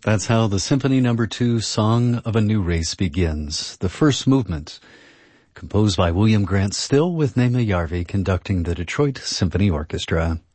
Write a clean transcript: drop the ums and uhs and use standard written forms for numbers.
That's how the Symphony No. 2 Song of a New Race begins. The first movement, composed by William Grant Still with Nema Järvi conducting the Detroit Symphony Orchestra.